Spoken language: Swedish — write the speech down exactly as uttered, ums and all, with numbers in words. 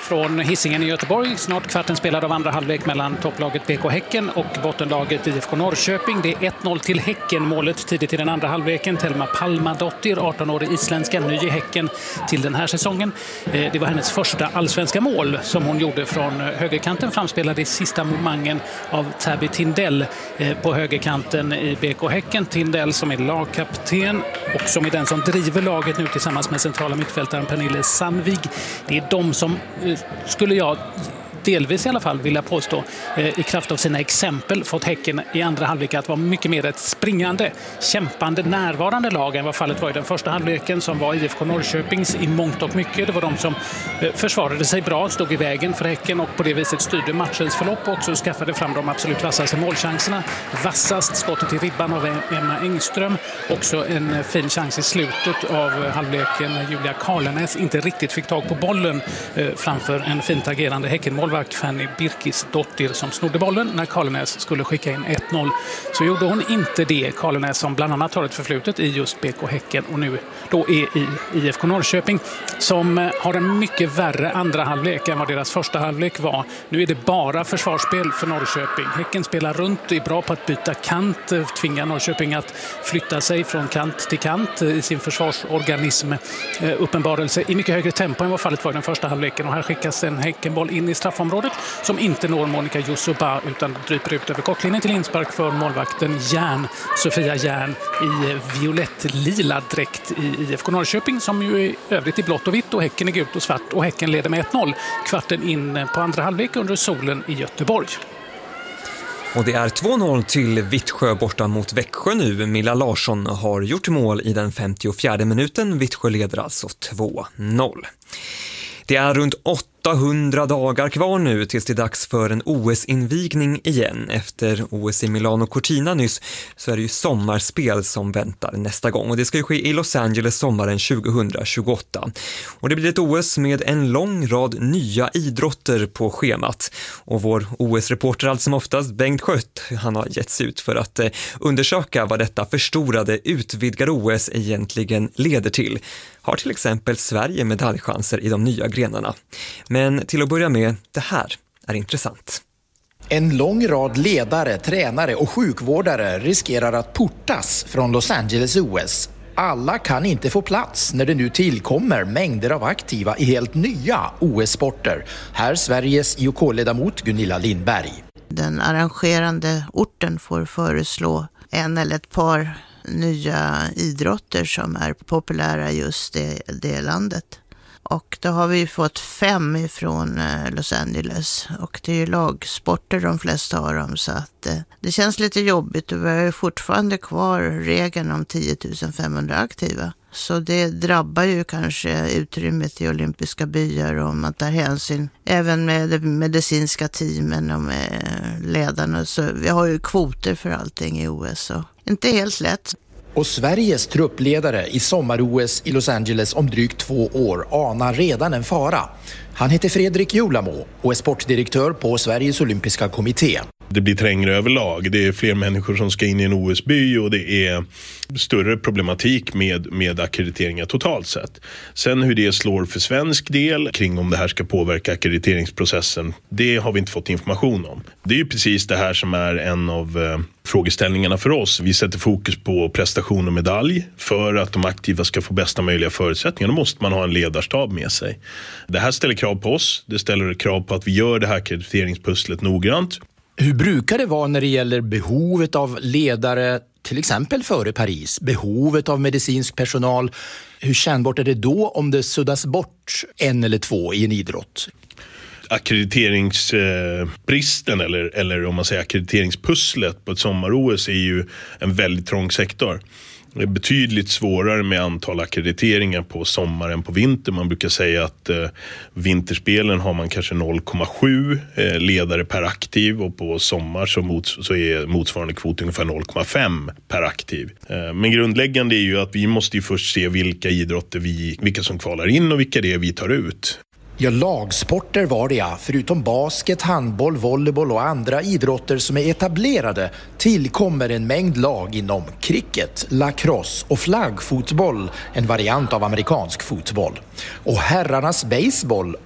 från Hisingen i Göteborg. Snart kvarten spelad av andra halvlek mellan topplaget B K Häcken och bottenlaget I F K Norrköping. Det är ett noll till Häcken. Målet tidigt i den andra halvleken. Telma Palmadottir, arton-årig isländska, ny i Häcken till den här säsongen. Det var hennes första allsvenska mål som hon gjorde från högerkanten. Framspelade i sista momangen av Tabby Tindell på högerkanten i B K Häcken. Tindell som är lagkapten och som är den som driver laget nu tillsammans med centrala mittfältaren Pernille Sandvig. Det är de som, skulle jag delvis i alla fall vilja påstå, i kraft av sina exempel fått Häcken i andra halvlek att vara mycket mer ett springande, kämpande, närvarande lag än vad fallet var i den första halvleken som var I F K Norrköpings i mångt och mycket. Det var de som försvarade sig bra, stod i vägen för Häcken och på det viset styrde matchens förlopp och också skaffade fram de absolut vassaste målchanserna. Vassast skottet i ribban av Emma Engström. Också en fin chans i slutet av halvleken när Julia Karlenäs inte riktigt fick tag på bollen framför en fint agerande Häckenmålvakt Fanny Birkisdottir som snodde bollen när Karlenäs skulle skicka in ett noll. Så gjorde hon inte det. Karlenäs som bland annat har ett förflutet i just B K Häcken och nu då är i I F K Norrköping som har en mycket värre andra halvlek än vad deras första halvlek var. Nu är det bara försvarsspel för Norrköping. Häcken spelar runt, är bra på att byta kant, tvingar Norrköping att flytta sig från kant till kant i sin försvarsorganism uppenbarelse i mycket högre tempo än vad fallet var i den första halvleken. Och här skickas en Häckenboll in i straffområdet som inte når Monica Jusuba utan dryper ut över kortlinjen till inspark för målvakten Järn, Sofia Järn i violett-lila dräkt i I F K Norrköping som ju är övrigt i blått och vitt och Häcken är gult och svart och Häcken leder med ett noll kvarten in på andra halvlek under solen i Göteborg. Och det är två noll till Vittsjö borta mot Växjö nu. Milla Larsson har gjort mål i den femtiofjärde minuten. Vittsjö leder alltså två noll. Det är runt åttahundra dagar kvar nu tills det är dags för en O S-invigning igen. Efter O S i Milano Cortina nyss så är det ju sommarspel som väntar nästa gång. Och det ska ju ske i Los Angeles sommaren tjugohundratjugoåtta. Och det blir ett O S med en lång rad nya idrotter på schemat. Och vår O S-reporter allt som oftast, Bengt Skött, han har getts ut för att eh, undersöka vad detta förstorade utvidgade O S egentligen leder till. Har till exempel Sverige medaljchanser i de nya grenarna. Men till att börja med, det här är intressant. En lång rad ledare, tränare och sjukvårdare riskerar att portas från Los Angeles O S. Alla kan inte få plats när det nu tillkommer mängder av aktiva i helt nya O S-sporter. Här Sveriges I O K-ledamot Gunilla Lindberg. Den arrangerande orten får föreslå en eller ett par nya idrotter som är populära just i det landet. Och då har vi fått fem ifrån Los Angeles och det är ju lagsporter de flesta har dem så att eh, det känns lite jobbigt och vi har ju fortfarande kvar regeln om tio tusen femhundra aktiva. Så det drabbar ju kanske utrymmet i olympiska byar och man tar hänsyn även med de medicinska teamen och med ledarna. Så vi har ju kvoter för allting i O S så inte helt lätt. Och Sveriges truppledare i sommar-O S i Los Angeles om drygt två år anar redan en fara. Han heter Fredrik Julamo och är sportdirektör på Sveriges olympiska kommitté. Det blir trängre överlag. Det är fler människor som ska in i en O S-by och det är större problematik med, med akkrediteringar totalt sett. Sen hur det slår för svensk del kring om det här ska påverka ackrediteringsprocessen, det har vi inte fått information om. Det är ju precis det här som är en av eh, frågeställningarna för oss. Vi sätter fokus på prestation och medalj. För att de aktiva ska få bästa möjliga förutsättningar, då måste man ha en ledarstab med sig. Det här ställer krav på oss. Det ställer krav på att vi gör det här ackrediteringspusslet noggrant. Hur brukar det vara när det gäller behovet av ledare, till exempel före Paris, behovet av medicinsk personal? Hur kännbart är det då om det suddas bort en eller två i en idrott? Ackrediteringsbristen eller, eller om man säger ackrediteringspusslet på ett sommar-O S är ju en väldigt trång sektor. Det är betydligt svårare med antal akkrediteringar på sommaren på vinter. Man brukar säga att eh, vinterspelen har man kanske noll komma sju eh, ledare per aktiv och på sommar så, mot, så är motsvarande kvot ungefär noll komma fem per aktiv. Eh, men grundläggande är ju att vi måste ju först se vilka idrotter vi, vilka som kvalar in och vilka det är vi tar ut. Ja, lagsporter var det ja. Förutom basket, handboll, volleyboll och andra idrotter som är etablerade tillkommer en mängd lag inom cricket, lacrosse och flaggfotboll, en variant av amerikansk fotboll. Och herrarnas baseball